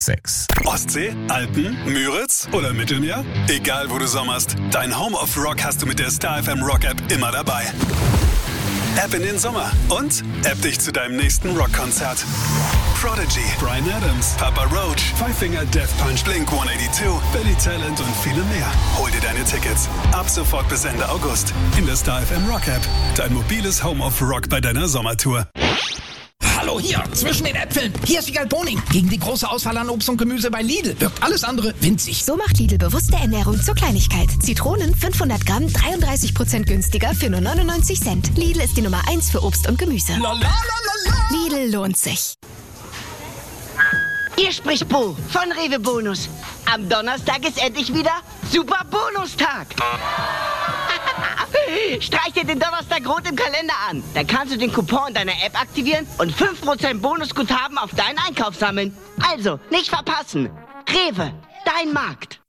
6. Ostsee, Alpen, Müritz oder Mittelmeer? Egal wo du sommerst, dein Home of Rock hast du mit der Star FM Rock App immer dabei. App in den Sommer und App dich zu deinem nächsten Rockkonzert. Prodigy, Bryan Adams, Papa Roach, Five Finger Death Punch, Blink-182, Billy Talent und viele mehr. Hol dir deine Tickets ab sofort bis Ende August in der Star FM Rock App. Dein mobiles Home of Rock bei deiner Sommertour. Hallo hier, zwischen den Äpfeln. Hier ist Wiegald Boning. Gegen die große Auswahl an Obst und Gemüse bei Lidl wirkt alles andere winzig. So macht Lidl bewusste Ernährung zur Kleinigkeit. Zitronen 500 Gramm, 33% günstiger für nur 99 Cent. Lidl ist die Nummer 1 für Obst und Gemüse. Lidl lohnt sich. Hier spricht Bo von Rewe Bonus. Am Donnerstag ist endlich wieder Super Bonustag. Streich dir den Donnerstag rot im Kalender an. Dann kannst du den Coupon deiner App aktivieren und 5% Bonusguthaben auf deinen Einkauf sammeln. Also, nicht verpassen. Rewe, dein Markt.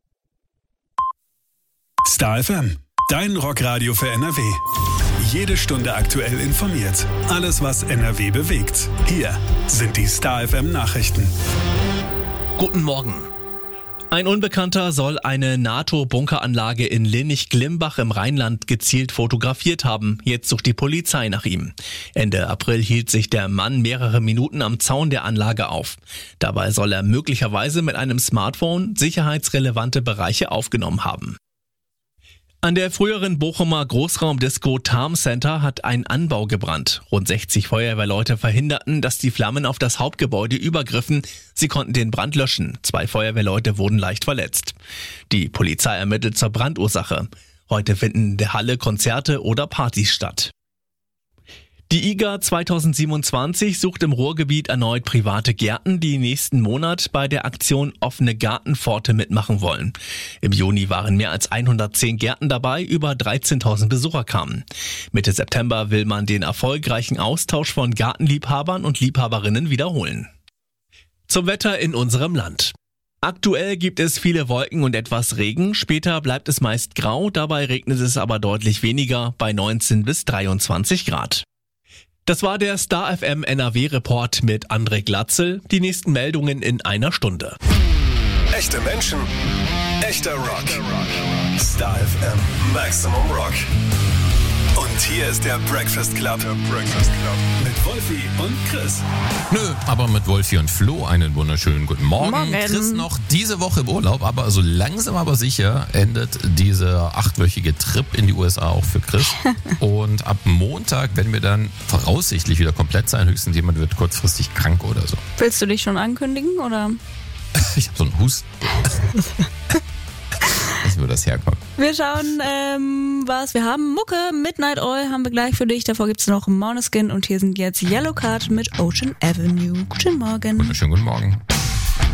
Star FM, dein Rockradio für NRW. Jede Stunde aktuell informiert. Alles, was NRW bewegt. Hier sind die Star FM Nachrichten. Guten Morgen. Ein Unbekannter soll eine NATO-Bunkeranlage in Linnich-Glimbach im Rheinland gezielt fotografiert haben. Jetzt sucht die Polizei nach ihm. Ende April hielt sich der Mann mehrere Minuten am Zaun der Anlage auf. Dabei soll er möglicherweise mit einem Smartphone sicherheitsrelevante Bereiche aufgenommen haben. An der früheren Bochumer Großraumdisco Tarm Center hat ein Anbau gebrannt. Rund 60 Feuerwehrleute verhinderten, dass die Flammen auf das Hauptgebäude übergriffen. Sie konnten den Brand löschen. 2 Feuerwehrleute wurden leicht verletzt. Die Polizei ermittelt zur Brandursache. Heute finden in der Halle Konzerte oder Partys statt. Die IGA 2027 sucht im Ruhrgebiet erneut private Gärten, die nächsten Monat bei der Aktion Offene Gartenpforte mitmachen wollen. Im Juni waren mehr als 110 Gärten dabei, über 13.000 Besucher kamen. Mitte September will man den erfolgreichen Austausch von Gartenliebhabern und Liebhaberinnen wiederholen. Zum Wetter in unserem Land. Aktuell gibt es viele Wolken und etwas Regen, später bleibt es meist grau, dabei regnet es aber deutlich weniger, bei 19 bis 23 Grad. Das war der Star FM NRW Report mit André Glatzel. Die nächsten Meldungen in einer Stunde. Echte Menschen, echter Rock. Star FM Maximum Rock. Und hier ist der Breakfast Club. Mit Wolfi und Chris. Nö, aber mit Wolfi und Flo einen wunderschönen guten Morgen. Chris noch diese Woche im Urlaub, aber so langsam aber sicher endet dieser 8-wöchige Trip in die USA auch für Chris. Und ab Montag werden wir dann voraussichtlich wieder komplett sein. Höchstens jemand wird kurzfristig krank oder so. Willst du dich schon ankündigen, oder? Ich habe so einen Husten. Wo das herkommt. Wir schauen, was wir haben. Mucke, Midnight Oil haben wir gleich für dich. Davor gibt's noch Måneskin und hier sind jetzt Yellow Card mit Ocean Avenue. Guten Morgen. Wunderschönen guten Morgen.